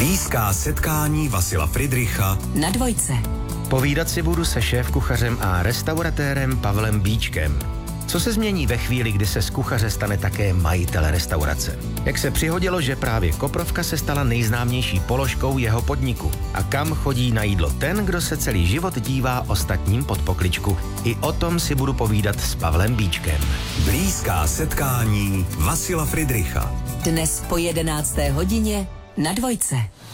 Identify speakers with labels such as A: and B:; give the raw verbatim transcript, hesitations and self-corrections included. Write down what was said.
A: Blízká setkání Vasila Fridricha
B: na Dvojce.
C: Povídat si budu se šéfkuchařem a restauratérem Pavlem Bíčkem. Co se změní ve chvíli, kdy se z kuchaře stane také majitel restaurace? Jak se přihodilo, že právě koprovka se stala nejznámější položkou jeho podniku? A kam chodí na jídlo ten, kdo se celý život dívá ostatním pod pokličku? I o tom si budu povídat s Pavlem Bíčkem.
A: Blízká setkání Vasila Fridricha.
B: Dnes po jedenácté hodině na Dvojce.